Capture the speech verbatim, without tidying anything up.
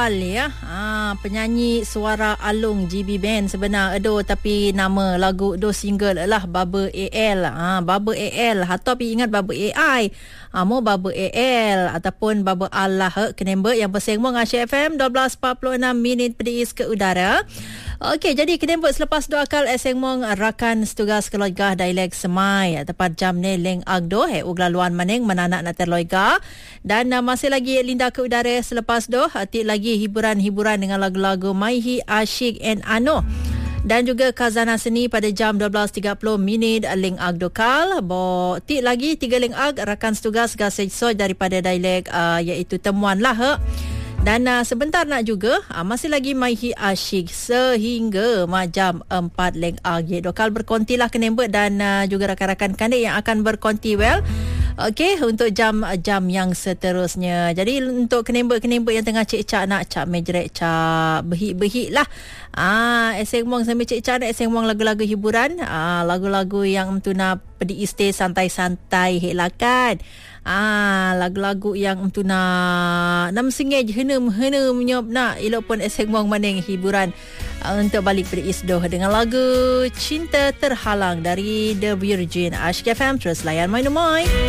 Awal ya. Ha, penyanyi suara alung G B Band sebenar Edo, tapi nama lagu Edo single adalah Baba A L. Ha, Baba A L. Atau tapi ingat Baba A I. Ha, mau Baba A L ataupun Baba Allah kenembek yang bersengmong Asyik F M dua belas empat puluh enam minit pedis ke udara. Okey, jadi kenembek selepas dua akal esengmong rakan setugas keluarga dialek Semai tepat jam ni leng agdo he uglaluan maning menanak na terloiga, dan uh, masih lagi linda ke udara selepas doh hati lagi hiburan-hiburan dengan lagu-lagu Maihi Asyik and Ano. Dan juga Khazanah Seni pada jam dua belas tiga puluh minit Ling Ag Dokal. Bo tik lagi tiga Ling Ag rakan setugas gasej soj daripada dialek uh, iaitu Temuan lah. He. Dan uh, sebentar nak juga uh, masih lagi Maihi Asyik sehingga jam empat Ling Ag. Dokal berkontilah kenembek dan uh, juga rakan-rakan kandik yang akan berkonti well. Okey, untuk jam-jam yang seterusnya. Jadi untuk kenembek-kenembek yang tengah cek-cak nak cak mejrek cak behik-behik lah. Ah, eseng wang sambil cek-cak nak eseng wang lagu-lagu hiburan. Ah, lagu-lagu yang tu nak pergi stay santai-santai helakan. Ah, lagu-lagu yang tu nak nam sengej henum-henum nyop nak elok pun eseng wang maning hiburan. Uh, untuk balik pada isdoh dengan lagu Cinta Terhalang dari The Virgin. Asyik F M terus layan mai-mai.